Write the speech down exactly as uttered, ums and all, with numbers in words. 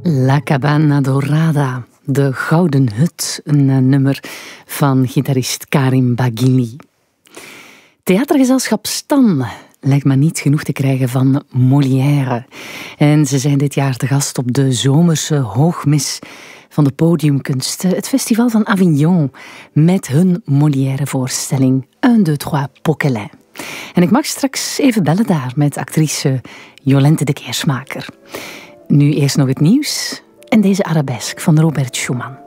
La Cabana Dorada, de Gouden Hut, een uh, nummer van gitarist Karim Baghili. Theatergezelschap Stan lijkt maar niet genoeg te krijgen van Molière. En ze zijn dit jaar te gast op de zomerse hoogmis van de podiumkunst, het festival van Avignon, met hun Molière-voorstelling un, deux, trois, Poquelin. En ik mag straks even bellen daar met actrice Jolente de Keersmaker. Nu eerst nog het nieuws en deze arabesk van Robert Schumann.